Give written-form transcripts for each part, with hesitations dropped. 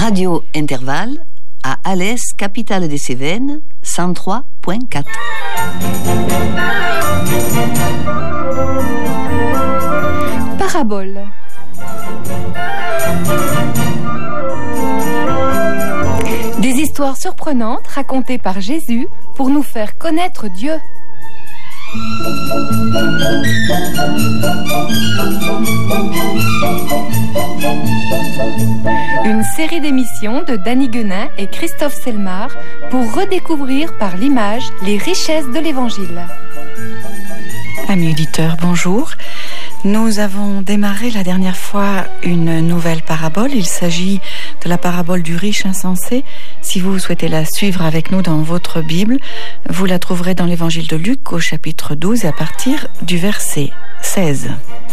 Radio Intervalle à Alès, capitale des Cévennes, 103.4. Parabole. Des histoires surprenantes racontées par Jésus pour nous faire connaître Dieu. Une série d'émissions de Danny Guenin et Christophe Selmar pour redécouvrir par l'image les richesses de l'Évangile. Amis auditeurs, bonjour. Nous avons démarré la dernière fois une nouvelle parabole. Il s'agit de la parabole du riche insensé. Si vous souhaitez la suivre avec nous dans votre Bible, vous la trouverez dans l'Évangile de Luc au chapitre 12 à partir du verset 16.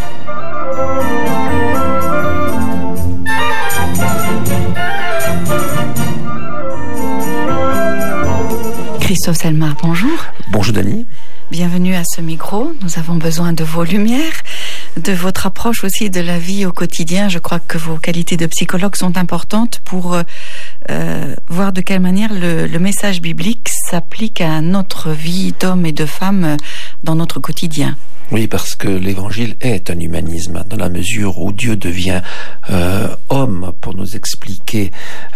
Christophe Selmar, bonjour. Bonjour Dany. Bienvenue à ce micro. Nous avons besoin de vos lumières, de votre approche aussi de la vie au quotidien. Je crois que vos qualités de psychologue sont importantes pour voir de quelle manière le message biblique s'applique à notre vie d'hommes et de femmes dans notre quotidien. Oui, parce que l'Évangile est un humanisme, dans la mesure où Dieu devient homme pour nous expliquer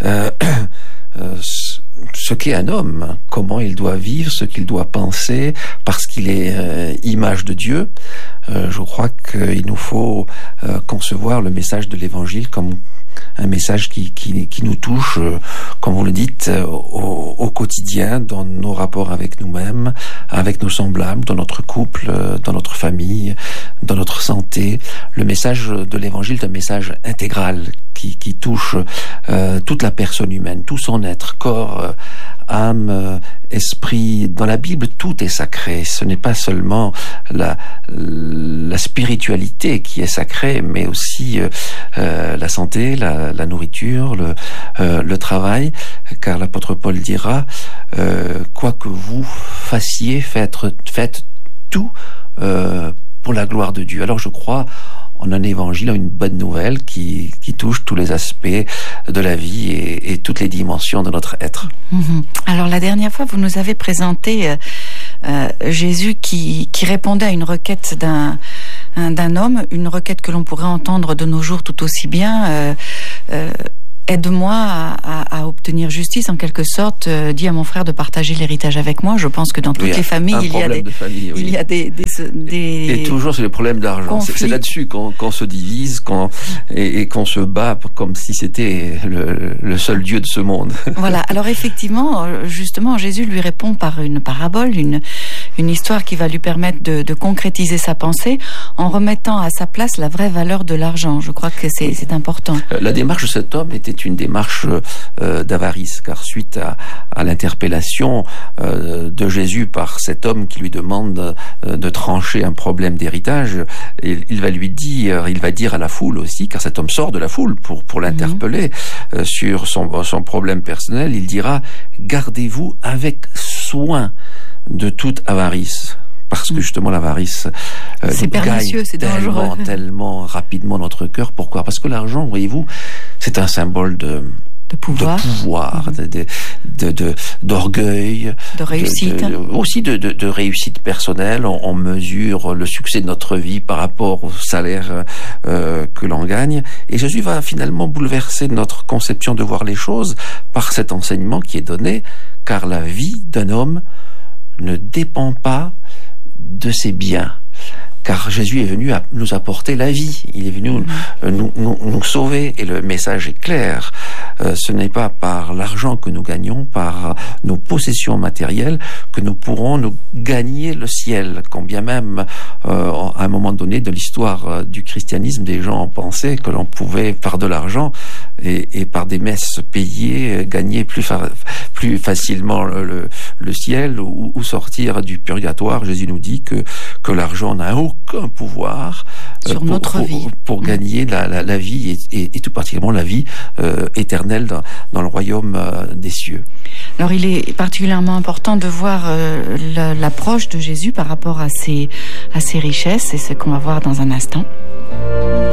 ce qu'est un homme, comment il doit vivre, ce qu'il doit penser, parce qu'il est image de Dieu. Je crois qu'il nous faut concevoir le message de l'Évangile comme un message qui nous touche, comme vous le dites, au quotidien, dans nos rapports avec nous-mêmes, avec nos semblables, dans notre couple, dans notre famille, dans notre santé. Le message de l'Évangile est un message intégral qui touche toute la personne humaine, tout son être, corps, âme, esprit. Dans la Bible, tout est sacré. Ce n'est pas seulement la spiritualité qui est sacrée, mais aussi la santé, la nourriture, le travail, car l'apôtre Paul dira quoi que vous fassiez, faites tout pour la gloire de Dieu. Alors je crois en un évangile, une bonne nouvelle qui touche tous les aspects de la vie et toutes les dimensions de notre être. Alors la dernière fois, vous nous avez présenté Jésus qui répondait à une requête d'un homme, une requête que l'on pourrait entendre de nos jours tout aussi bien. Aide-moi à obtenir justice, en quelque sorte, dis à mon frère de partager l'héritage avec moi. Je pense que dans toutes les familles, il y a des Et toujours, c'est le problème d'argent. C'est là-dessus qu'on se divise et qu'on se bat comme si c'était le seul Dieu de ce monde. Voilà. Alors effectivement, justement, Jésus lui répond par une parabole, une histoire qui va lui permettre de concrétiser sa pensée en remettant à sa place la vraie valeur de l'argent. Je crois que c'est important. La démarche de cet homme était une démarche d'avarice, car suite à l'interpellation de Jésus par cet homme qui lui demande de trancher un problème d'héritage, il va dire à la foule aussi, car cet homme sort de la foule pour l'interpeller sur son problème personnel, il dira « Gardez-vous avec soin de toute avarice ». Parce que justement l'avarice c'est pernicieux, c'est dangereux. Tellement rapidement notre cœur. Pourquoi ? Parce que l'argent, voyez-vous, c'est un symbole de pouvoir, d'orgueil, de réussite, aussi de réussite personnelle. On mesure le succès de notre vie par rapport au salaire que l'on gagne. Et Jésus va finalement bouleverser notre conception de voir les choses par cet enseignement qui est donné, car la vie d'un homme ne dépend pas de ses biens, car Jésus est venu nous apporter la vie, il est venu nous sauver, et le message est clair. Ce n'est pas par l'argent que nous gagnons, par nos possessions matérielles, que nous pourrons nous gagner le ciel. Quand bien même, à un moment donné de l'histoire du christianisme, des gens pensaient que l'on pouvait, par de l'argent et par des messes payées, gagner plus facilement le ciel ou sortir du purgatoire. Jésus nous dit que l'argent n'a aucun pouvoir sur notre vie pour gagner la vie et tout particulièrement la vie éternelle dans le royaume des cieux. Alors il est particulièrement important de voir l'approche de Jésus par rapport à ses richesses, et ce qu'on va voir dans un instant.